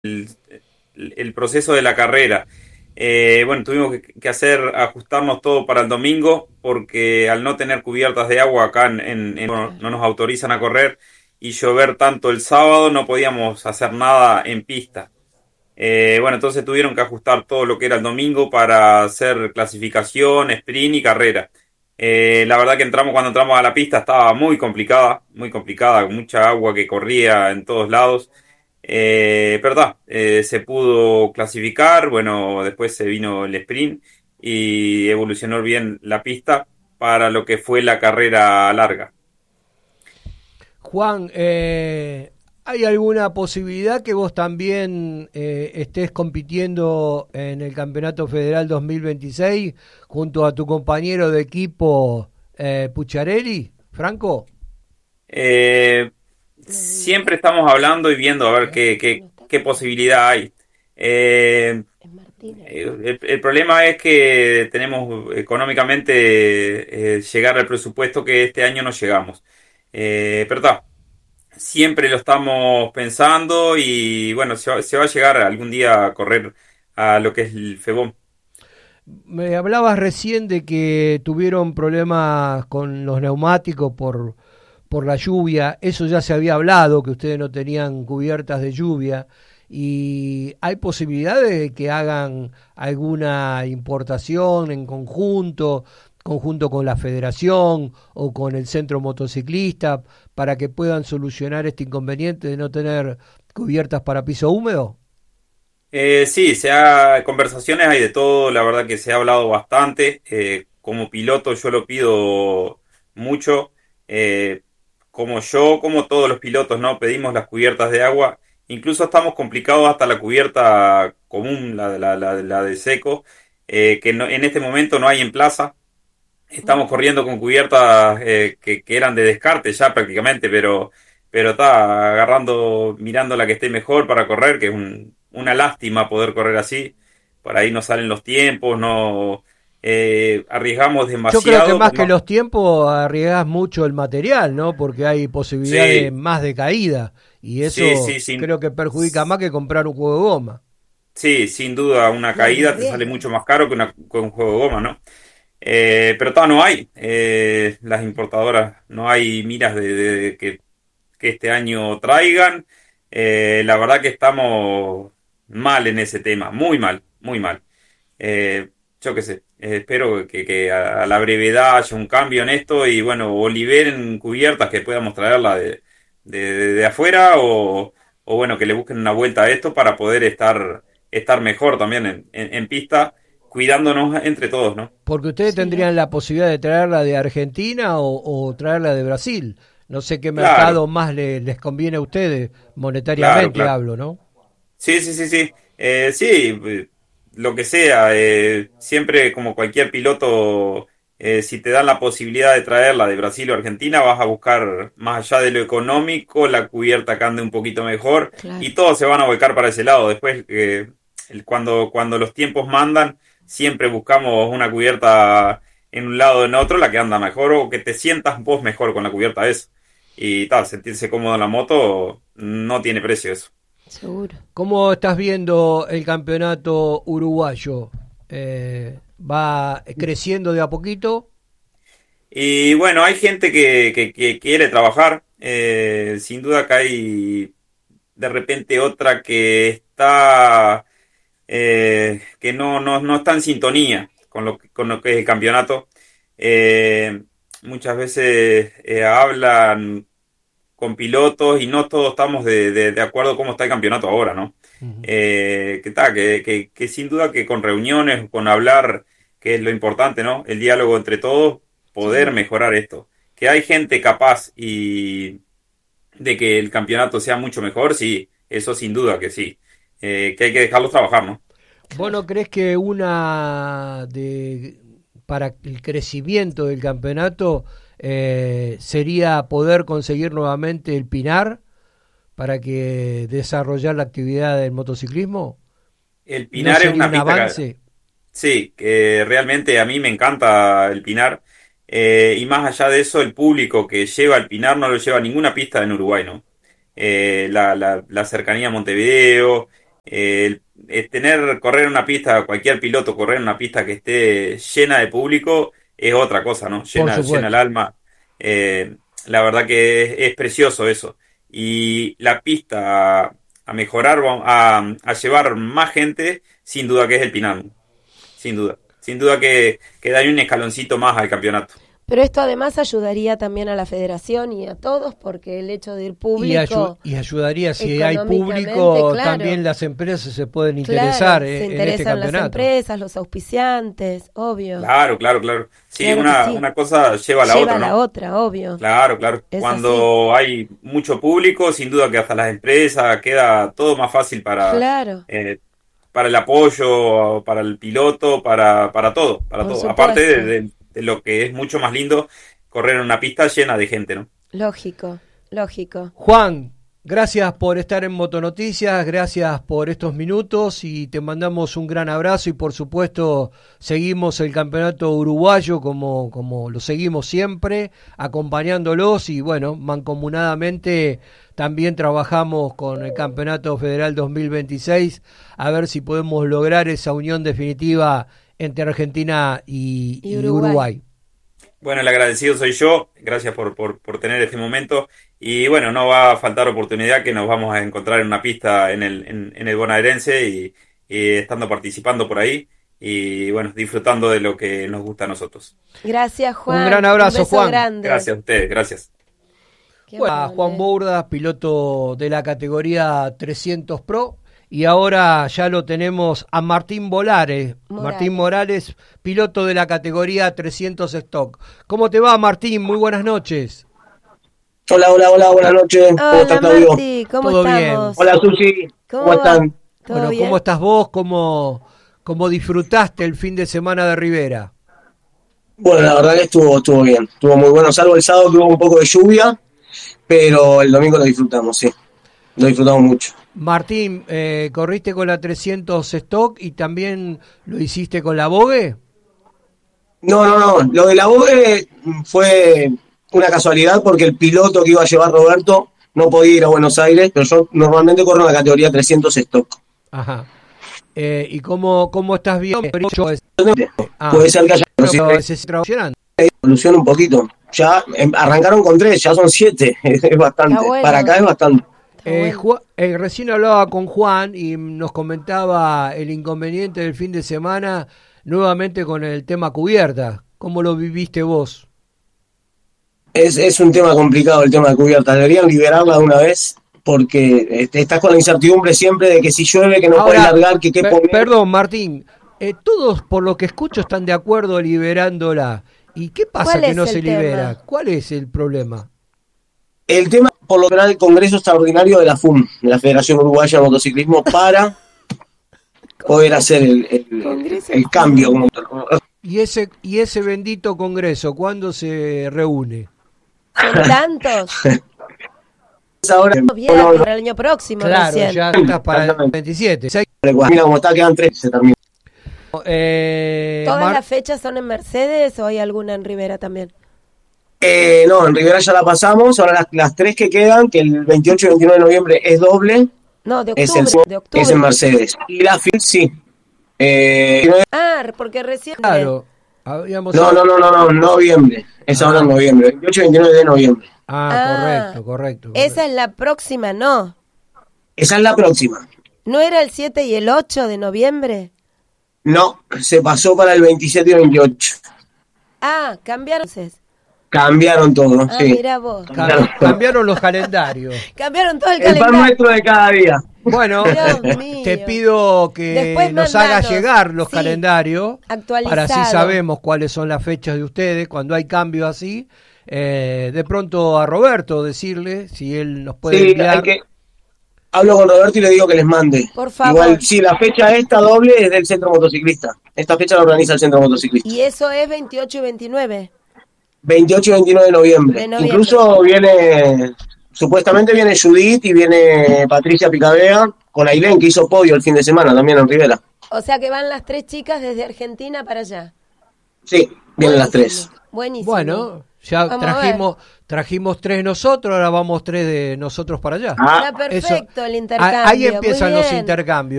el, el proceso de la carrera. Bueno, tuvimos que ajustarnos todo para el domingo porque al no tener cubiertas de agua acá no nos autorizan a correr y llover tanto el sábado no podíamos hacer nada en pista. Bueno, entonces tuvieron que ajustar todo lo que era el domingo para hacer clasificación, sprint y carrera. La verdad que cuando entramos a la pista estaba muy complicada, con mucha agua que corría en todos lados. Pero se pudo clasificar, bueno, después se vino el sprint y evolucionó bien la pista para lo que fue la carrera larga. Juan, ¿hay alguna posibilidad que vos también estés compitiendo en el Campeonato Federal 2026 junto a tu compañero de equipo Pucciarelli, Franco? Eh, Siempre estamos hablando y viendo a ver qué posibilidad hay. Eh, el problema es que tenemos económicamente llegar al presupuesto que este año no llegamos. Pero siempre lo estamos pensando y bueno, se va a llegar algún día a correr a lo que es el FEBOM. Me hablabas recién de que tuvieron problemas con los neumáticos por la lluvia. Eso ya se había hablado, que ustedes no tenían cubiertas de lluvia. ¿Y hay posibilidades de que hagan alguna importación en conjunto con la federación o con el centro motociclista, para que puedan solucionar este inconveniente de no tener cubiertas para piso húmedo? Sí, conversaciones hay de todo, la verdad que se ha hablado bastante. Como piloto yo lo pido mucho. Eh, como todos los pilotos, ¿no? Pedimos las cubiertas de agua. Incluso estamos complicados hasta la cubierta común, la de seco, en este momento no hay en plaza. Estamos corriendo con cubiertas que eran de descarte ya prácticamente, pero está agarrando, mirando la que esté mejor para correr, que es una lástima poder correr así. Por ahí no salen los tiempos, no arriesgamos Yo creo que demasiado. más que los tiempos arriesgas mucho el material, ¿no? Porque hay posibilidades Sí, más de caída y sí, eso sí, creo que perjudica más que comprar un juego de goma. sí, sin duda una caída te sale mucho más caro que un juego de goma, ¿no? Pero no hay. Las importadoras, no hay miras que este año traigan. La verdad que estamos mal en ese tema, muy mal, muy mal. Eh, yo qué sé, espero que a la brevedad haya un cambio en esto y bueno, o liberen cubiertas que podamos traerla de afuera o bueno, que le busquen una vuelta a esto para poder estar mejor también en pista, cuidándonos entre todos, ¿no? Porque ustedes tendrían la posibilidad de traerla de Argentina o traerla de Brasil. No sé qué Claro, mercado más les conviene a ustedes, claro, monetariamente claro. hablo, ¿no? Sí, sí, sí, sí. Sí, lo que sea. Siempre como cualquier piloto, si te dan la posibilidad de traerla de Brasil o Argentina, vas a buscar más allá de lo económico, la cubierta que ande un poquito mejor y todos se van a volcar para ese lado. Después, cuando los tiempos mandan, siempre buscamos una cubierta en un lado o en otro, la que anda mejor o que te sientas vos mejor con la cubierta esa. Y tal, sentirse cómodo en la moto no tiene precio eso. ¿Cómo estás viendo el campeonato uruguayo? ¿Va creciendo de a poquito? Y bueno, hay gente que quiere trabajar. Sin duda que hay de repente otra que está que no está en sintonía con lo que es el campeonato. Eh, Muchas veces hablan con pilotos y no todos estamos de acuerdo cómo está el campeonato ahora, ¿no? Ujú. Que sin duda que con reuniones, con hablar, que es lo importante, ¿no? El diálogo entre todos, poder mejorar esto. Que hay gente capaz y de que el campeonato sea mucho mejor, sí, eso sin duda que sí. Que hay que dejarlos trabajar, ¿no? ¿Vos no crees que para el crecimiento del campeonato sería poder conseguir nuevamente el Pinar para que desarrollar la actividad del motociclismo? El ¿No Pinar es sería una un pista avance? sí, que realmente a mí me encanta el Pinar. Y más allá de eso, el público que lleva el Pinar no lo lleva a ninguna pista en Uruguay, ¿no? La cercanía a Montevideo, Correr en una pista, cualquier piloto correr en una pista que esté llena de público es otra cosa, ¿no? Por Llena el supuesto. alma. La verdad que es precioso eso. Y la pista a mejorar, a llevar más gente, sin duda que es el Pinambo. Sin duda. Sin duda que da un escaloncito más al campeonato. Pero esto además ayudaría también a la federación y a todos, porque el hecho de ir público Y ayudaría, si hay económicamente, público, claro, también las empresas se pueden claro, interesar se en este interesan las campeonato. empresas, los auspiciantes, obvio. Claro, claro, claro. Sí, Claro que sí. una cosa lleva a la Lleva otra, a la ¿no? otra, obvio. Claro, claro. Es Cuando hay mucho público, sin duda que hasta las empresas queda todo más fácil Claro, para el apoyo, para el piloto, para todo, para por todo. Aparte supuesto. de lo que es mucho más lindo, correr en una pista llena de gente, ¿no? Lógico, lógico. Juan, gracias por estar en Motonoticias, gracias por estos minutos y te mandamos un gran abrazo y por supuesto seguimos el campeonato uruguayo como lo seguimos siempre, acompañándolos y bueno, mancomunadamente también trabajamos con el Campeonato Federal 2026 a ver si podemos lograr esa unión definitiva entre Argentina Y y Uruguay. Uruguay. Bueno, el agradecido soy yo. Gracias por tener este momento. Y bueno, no va a faltar oportunidad que nos vamos a encontrar en una pista en el bonaerense y estando participando por ahí. Y bueno, disfrutando de lo que nos gusta a nosotros. Gracias, Juan. Un gran abrazo, Un beso Juan. grande. Gracias a ustedes, gracias. Qué Bueno, amable. Juan Bourdas, piloto de la categoría 300 Pro. Y ahora ya lo tenemos a Martín Morales. Martín Morales, piloto de la categoría 300 Stock. ¿Cómo te va, Martín? Muy buenas noches. Hola, buenas noches. ¿Cómo Hola, está Claudio? Marti, ¿cómo Todo bien. estamos? Hola, Susi. ¿Cómo va? están? ¿Todo Bueno, bien? ¿cómo estás vos? ¿Cómo disfrutaste el fin de semana de Rivera? Bueno, la verdad que estuvo bien. Estuvo muy bueno, salvo el sábado que hubo un poco de lluvia, pero el domingo lo disfrutamos, sí. Lo disfrutamos mucho. Martín, corriste con la 300 Stock y también lo hiciste con la Vogue. No. Lo de la Bogue fue una casualidad porque el piloto que iba a llevar Roberto no podía ir a Buenos Aires, pero yo normalmente corro en la categoría 300 stock. Ajá. ¿Y cómo estás viendo? Puede ser que haya pero se está funcionando. evolución un poquito. Ya arrancaron con 3, ya son 7. Es bastante. Está bueno. Para acá es bastante. Está bueno. Recién hablaba con Juan y nos comentaba el inconveniente del fin de semana nuevamente con el tema cubierta. ¿Cómo lo viviste vos? Es un tema complicado el tema de cubierta. Deberían liberarla de una vez porque estás con la incertidumbre siempre de que si llueve que no Ahora, puedes largar, que qué poner. Perdón, Martín. Todos, por lo que escucho, están de acuerdo liberándola. ¿Y qué pasa ¿Cuál que es no el se tema? libera? ¿Cuál es el problema? El tema, por lo general, el Congreso Extraordinario de la FUM, de la Federación Uruguaya de Motociclismo, para poder hacer Congreso. el cambio. ¿Y ese bendito congreso cuándo se reúne? ¿Son tantos? Ahora, Bien, para el año próximo Claro, recién. ya estás para el 27. mira cómo está, quedan 3, se termina. ¿Todas las fechas son en Mercedes o hay alguna en Rivera también? No, en Rivera ya la pasamos, ahora las 3 que quedan, que el 28 y 29 de noviembre es doble, No, de es, octubre. De octubre. es en Mercedes. Y la FIL sí. Ah, porque recién. Claro. Habíamos... No, noviembre. Es ahora en noviembre, 28 y 29 de noviembre. Correcto. Esa es la próxima, ¿no? Esa es la próxima. ¿No era el 7 y el 8 de noviembre? No, se pasó para el 27 y 28. Ah, cambiaron. Entonces. Cambiaron todo, Ah, sí. mira vos. Cambiaron los calendarios. Cambiaron todo el El pan calendario. nuestro de cada día. Bueno, Dios mío. te pido que Después nos mandanos, hagas llegar los sí, calendarios para así actualizado. sabemos cuáles son las fechas de ustedes cuando hay cambios así. De pronto a Roberto decirle si él nos puede Sí, enviar. hablo con Roberto y le digo que les mande. Por favor. Igual, sí, la fecha esta doble es del Centro Motociclista. Esta fecha la organiza el Centro Motociclista. Y eso es 28 y 29. 28 y 29 de noviembre. De noviembre. Incluso supuestamente viene Judith y viene Patricia Picabea con Ailén, que hizo podio el fin de semana también en Rivera. O sea que van las 3 chicas desde Argentina para allá. Sí, vienen las 3. Buenísimo. Bueno, Ya trajimos 3 nosotros, ahora vamos 3 de nosotros para allá. Está perfecto el intercambio. Ahí empiezan los intercambios.